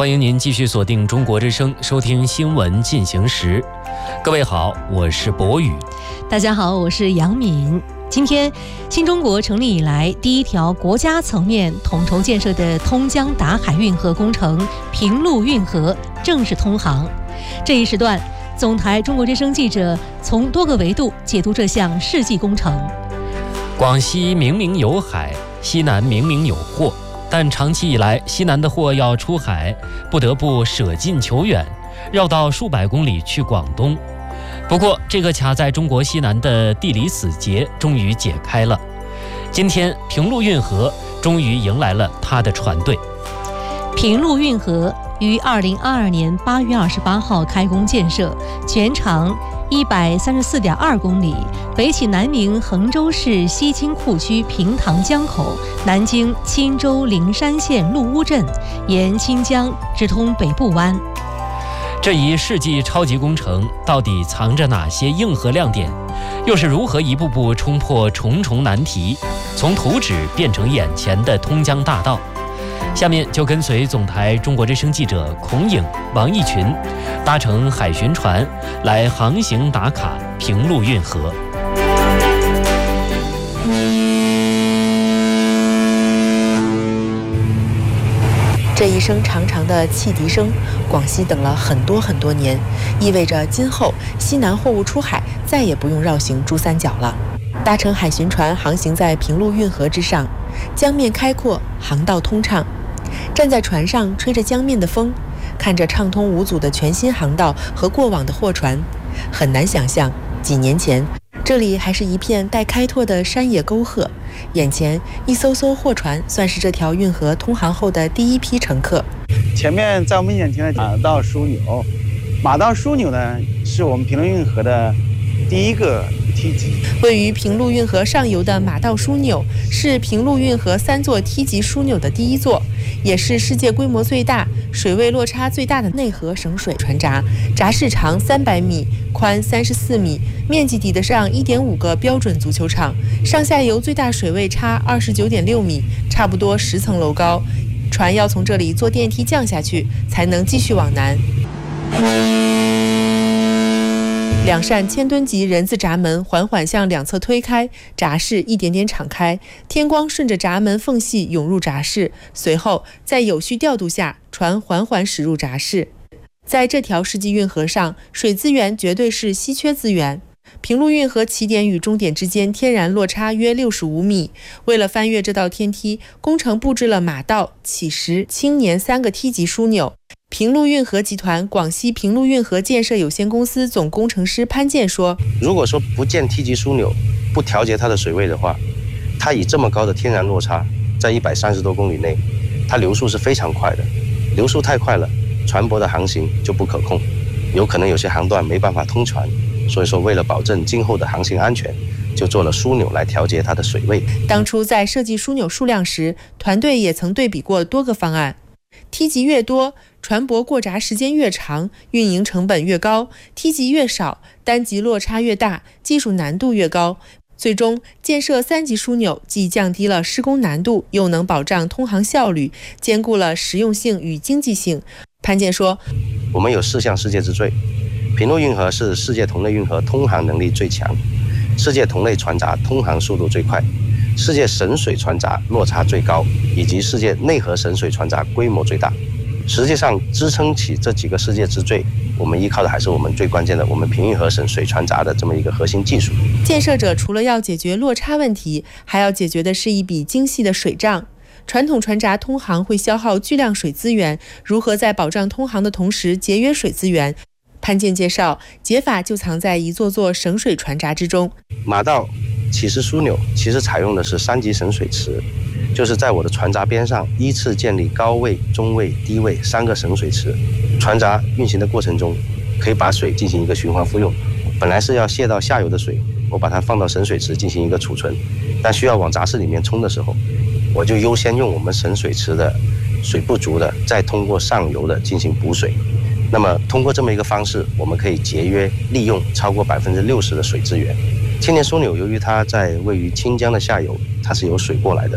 欢迎您继续锁定中国之声，收听新闻进行时。各位好，我是博宇。 大家好，我是杨敏。今天，新中国成立以来第一条国家层面统筹建设的通江达海运河工程平陆运河正式通航。这一时段，总台中国之声记者从多个维度解读这项世纪工程。 广西明明有海，西南明明有货，但长期以来，西南的货要出海，不得不舍近求远，绕道数百公里去广东。不过，这个卡在中国西南的地理死结终于解开了。今天，平陆运河终于迎来了它的船队。 平陆运河于2022年8月28号开工建设，全长134.2公里，北起南明衡州市西青库区平塘江口，南经钦州灵山县陆乌镇，沿清江直通北部湾。 这一世纪超级工程到底藏着哪些硬核亮点？又是如何一步步冲破重重难题，从图纸变成眼前的通江大道？下面就跟随总台中国之声记者孔颖、王义群，搭乘海巡船来航行打卡平陆运河。 这一声长长的汽笛声，广西等了很多年，意味着今后西南货物出海再也不用绕行珠三角了。搭乘海巡船航行在平陆运河之上，江面开阔，航道通畅。站在船上吹着江面的风，看着畅通无阻的全新航道和过往的货船，很难想象几年前这里还是一片待开拓的山野沟壑，眼前一艘艘货船算是这条运河通航后的第一批乘客。 前面在我们眼前的马道枢纽，马道枢纽呢是我们平陆运河的第一个梯级。 位于平陆运河上游的马道枢纽是平陆运河3座梯级枢纽的第一座，也是世界规模最大、水位落差最大的内河省水船闸。闸室长300米，宽34米，面积抵得上1.5个标准足球场。上下游最大水位差29.6米，差不多10层楼高。船要从这里坐电梯降下去，才能继续往南。2扇1000吨级人字闸门缓缓向两侧推开，闸室一点点敞开，天光顺着闸门缝隙涌入闸室，随后在有序调度下，船缓缓驶入闸室。在这条世纪运河上，水资源绝对是稀缺资源。平陆运河起点与终点之间天然落差约65米，为了翻越这道天梯，工程布置了马道、起石、青年3个梯级枢纽。平陆运河集团广西平陆运河建设有限公司总工程师潘建说， 如果说不建梯级枢纽，不调节它的水位的话，它以这么高的天然落差，在130多公里内，它流速是非常快的，流速太快了，船舶的航行就不可控，有可能有些航段没办法通船，所以说为了保证今后的航行安全，就做了枢纽来调节它的水位。 当初在设计枢纽数量时，团队也曾对比过多个方案，梯级越多，船舶过闸时间越长，运营成本越高；梯级越少，单级落差越大，技术难度越高。最终建设3级枢纽，既降低了施工难度，又能保障通航效率，兼顾了实用性与经济性。潘建说， 我们有4项世界之最，平陆运河是世界同类运河通航能力最强，世界同类船闸通航速度最快，世界省水船闸落差最高，以及世界内河省水船闸规模最大。实际上支撑起这几个世界之最，我们依靠的还是我们最关键的我们平运河省水船闸的这么一个核心技术。 建设者除了要解决落差问题，还要解决的是一笔精细的水账。传统船闸通航会消耗巨量水资源，如何在保障通航的同时节约水资源？潘建介绍，解法就藏在一座座省水船闸之中。 马道起石枢纽其实采用的是3级省水池，就是在我的船闸边上依次建立高位、中位、低位3个省水池。船闸运行的过程中，可以把水进行一个循环复用。本来是要泄到下游的水，我把它放到省水池进行一个储存，但需要往闸室里面冲的时候，我就优先用我们省水池的水不足的，再通过上游的进行补水。那么通过这么一个方式，我们可以节约利用超过60%的水资源。青年枢纽由于它在位于清江的下游，它是有水过来的，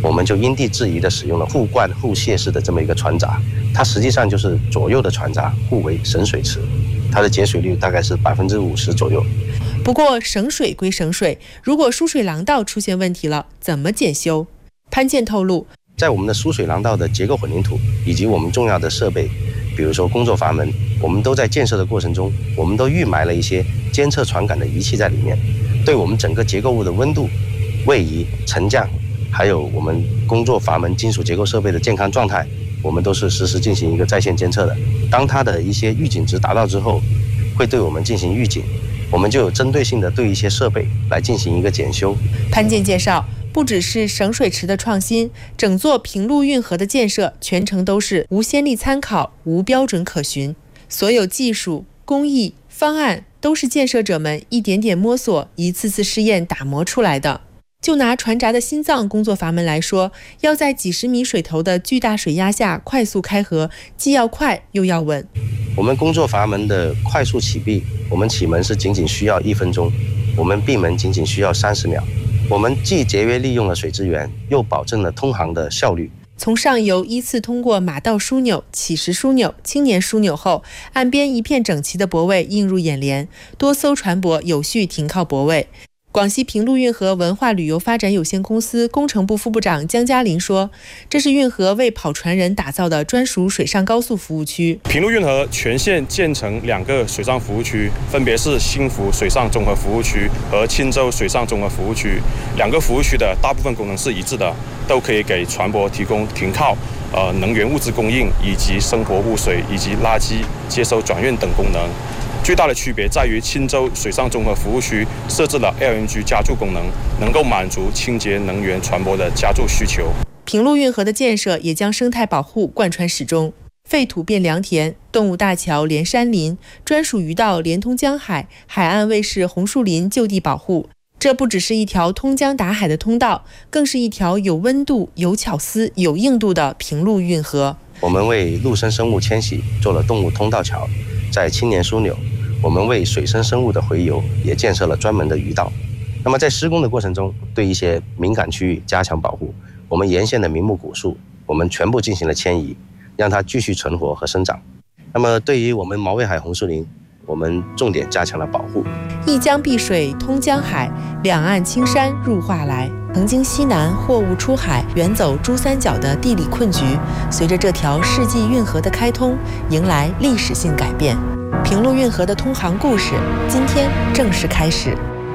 我们就因地制宜地使用了互灌互泄式的这么一个船闸，它实际上就是左右的船闸互为省水池，它的节水率大概是50%左右。 不过省水归省水，如果输水廊道出现问题了，怎么检修？潘健透露， 在我们的输水廊道的结构混凝土以及我们重要的设备，比如说工作阀门，我们都在建设的过程中，我们都预埋了一些监测传感的仪器在里面，对我们整个结构物的温度、位移、沉降，还有我们工作阀门金属结构设备的健康状态，我们都是实时进行一个在线监测的。当它的一些预警值达到之后，会对我们进行预警，我们就有针对性的对一些设备来进行一个检修。 潘健介绍，不只是省水池的创新，整座平陆运河的建设全程都是无先例参考、无标准可循，所有技术、工艺、方案都是建设者们一点点摸索、一次次试验打磨出来的。就拿船闸的心脏工作阀门来说，要在几十米水头的巨大水压下快速开合，既要快又要稳。 我们工作阀门的快速启闭，我们启门是仅仅需要1分钟，我们闭门仅仅需要30秒。我们既节约利用了水资源，又保证了通航的效率。 从上游依次通过马道枢纽、起石枢纽、青年枢纽后，岸边一片整齐的泊位映入眼帘，多艘船舶有序停靠泊位。广西平陆运河文化旅游发展有限公司工程部副部长江嘉林说，这是运河为跑船人打造的专属水上高速服务区。 平陆运河全线建成2个水上服务区，分别是新福水上综合服务区和钦州水上综合服务区。2个服务区的大部分功能是一致的，都可以给船舶提供停靠、能源物资供应以及生活污水以及垃圾接收转运等功能。最大的区别在于钦州水上综合服务区设置了 LNG 加注功能，能够满足清洁能源船舶的加注需求。 平陆运河的建设也将生态保护贯穿始终，废土变良田，动物大桥连山林，专属鱼道连通江海，海岸卫士红树林就地保护。这不只是一条通江达海的通道，更是一条有温度、有巧思、有硬度的平陆运河。 我们为陆生生物迁徙做了动物通道桥，在青年枢纽，我们为水生生物的洄游也建设了专门的鱼道。那么在施工的过程中，对一些敏感区域加强保护，我们沿线的名木古树，我们全部进行了迁移，让它继续存活和生长。那么对于我们毛尾海红树林，我们重点加强了保护。 一江碧水通江海，两岸青山入画来。曾经西南货物出海、远走珠三角的地理困局，随着这条世纪运河的开通，迎来历史性改变。平陆运河的通航故事，今天正式开始。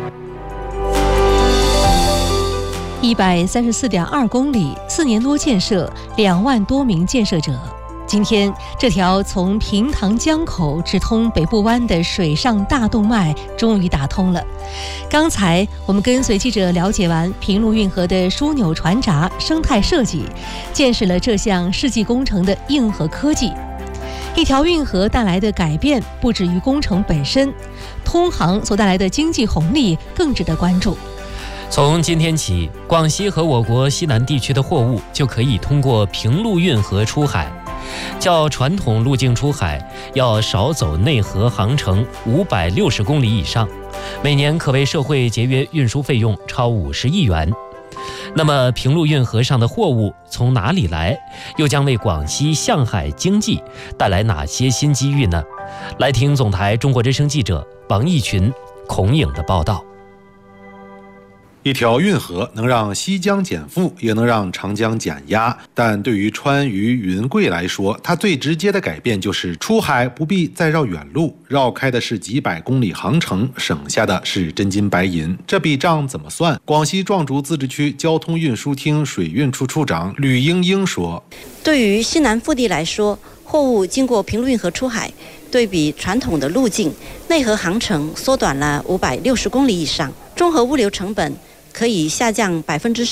134.2公里，4年多建设，2万多名建设者。今天，这条从平塘江口直通北部湾的水上大动脉终于打通了。刚才我们跟随记者了解完平陆运河的枢纽船闸生态设计，见识了这项世纪工程的硬核科技。一条运河带来的改变不止于工程本身，通航所带来的经济红利更值得关注。 从今天起，广西和我国西南地区的货物就可以通过平陆运河出海。较传统路径出海要少走内河航程560公里以上，每年可为社会节约运输费用超50亿元。那么平陆运河上的货物从哪里来，又将为广西向海经济带来哪些新机遇呢？来听总台中国之声记者王义群、孔颖的报道。 一条运河能让西江减负，也能让长江减压，但对于川渝云贵来说，它最直接的改变就是出海不必再绕远路，绕开的是几百公里航程，省下的是真金白银。这笔账怎么算？广西壮族自治区交通运输厅水运处处长吕英英说， 对于西南腹地来说，货物经过平陆运河出海，对比传统的路径，内河航程缩短了560公里以上，综合物流成本可以下降10%。